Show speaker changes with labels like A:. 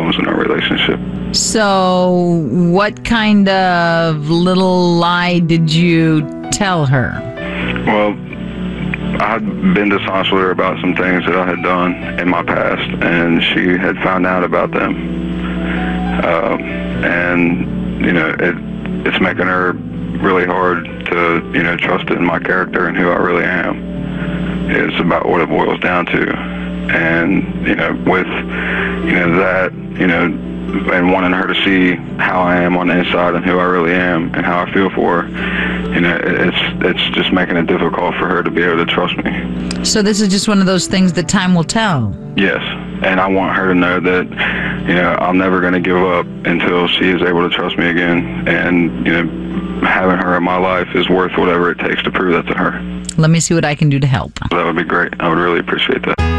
A: problems in our relationship.
B: So what kind of little lie did you tell her?
A: Well, I had been dishonest with her about some things that I had done in my past, and she had found out about them. And, you know, it's making her really hard to, you know, trust in my character and who I really am. It's about what it boils down to. And, you know, with, you know, that, you know, and wanting her to see how I am on the inside and who I really am and how I feel for her, you know, it's just making it difficult for her to be able to trust me.
B: So this is just one of those things that time will tell.
A: Yes, and I want her to know that, you know, I'm never going to give up until she is able to trust me again. And, you know, having her in my life is worth whatever it takes to prove that to her.
B: Let me see what I can do to help.
A: That would be great. I would really appreciate that.